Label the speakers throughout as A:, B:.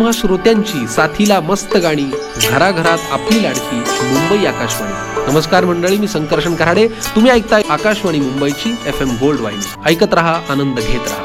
A: श्रोत्यांची साथीला मस्त गाणी, घराघरात आपली लाडकी मुंबई आकाशवाणी. नमस्कार मंडळी, मी संकर्षण कराडे. तुम्ही ऐकताय आकाशवाणी मुंबईची FM गोल्ड वाहिनी. ऐकत रहा, आनंद घेत रहा.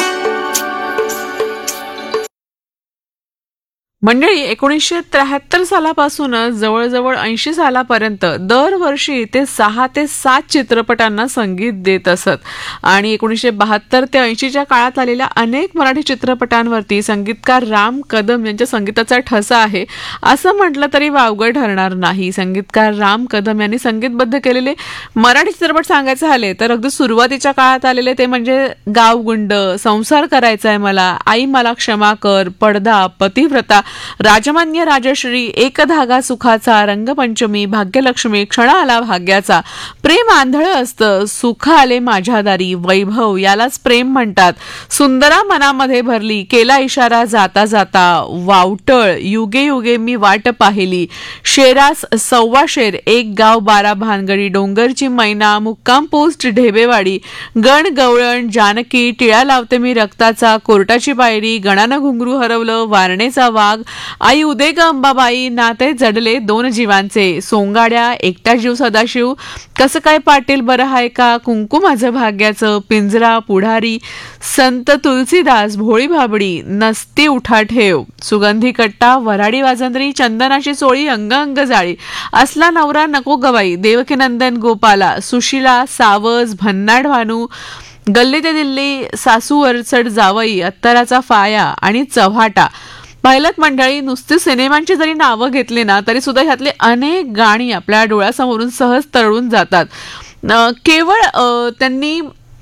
B: मंडळी, 1973 सालापासूनच जवळजवळ 80 सालापर्यंत दरवर्षी ते 6 ते 7 चित्रपटांना संगीत देत असत आणि 1972 ते 80च्या काळात आलेल्या अनेक मराठी चित्रपटांवरती संगीतकार राम कदम यांच्या संगीताचा ठसा आहे असं म्हटलं तरी वावगं ठरणार नाही. संगीतकार राम कदम यांनी संगीतबद्ध केलेले मराठी चित्रपट सांगायचे झाले तर अगदी सुरुवातीच्या काळात आलेले ते म्हणजे गावगुंड, संसार करायचाय मला, आई मला क्षमा कर, पडदा, पतिव्रता, राजमान्य राजश्री, एक धागा सुखाचा, रंगपंचमी, भाग्यलक्ष्मी, क्षण आला भाग्याचा, प्रेम आंधळ असतं, सुख आले माझ्या दारी, वैभव यालाच प्रेम म्हणतात, सुंदरा मनामध्ये भरली, केला इशारा जाता जाता, वावटळ, युगे युगे मी वाट पाहिली, शेरास सव्वा शेर, एक गाव 12 भानगडी, डोंगरची मैना, मुक्काम पोस्ट ढेबेवाडी, गण गवळण, जानकी, टिळा लावते मी रक्ताचा, कोर्टाची पायरी, गणानं घुंगरू हरवलं, वारणेचा वाघ, आई उदे ग अंबाबाई, नाते जडले 2 जीवांचे, सोंगाड्या, एकटा जीव सदाशिव, कसं काय पाटील बरं हाय का, कुंकू माझं भाग्याचं, पिंजरा, पुढारी, संत तुलसीदास, भोळी भाबडी, नसती उठा ठेव, सुगंधी कट्टा, वराडी वाजंद्री, चंदनाची चोळी, अंग अंग जाळी, असला नवरा नको गवाई, देवकीनंदन गोपाला, सुशिला, सावज, भन्नाड भानू, गल्ली ते दिल्ली, सासू वरचड जावई, अत्तराचा फाया आणि चव्हाटा. पाहिलत मंडळी, नुसती सिनेमांची जरी नावं घेतली ना तरी सुद्धा ह्यातले अनेक गाणी आपल्या डोळ्यासमोरून सहज तरळून जातात. केवळ त्यांनी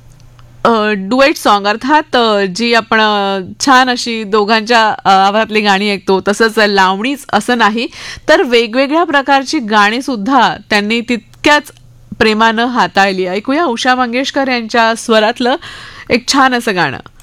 B: डुएट सॉन्ग अर्थात जी आपण छान अशी दोघांच्या आवाजातली गाणी ऐकतो तसंच लावणीच असं नाही तर वेगवेगळ्या प्रकारची गाणी सुद्धा त्यांनी तितक्याच प्रेमानं हाताळली. ऐकूया उषा मंगेशकर यांच्या स्वरातलं एक छान असं गाणं.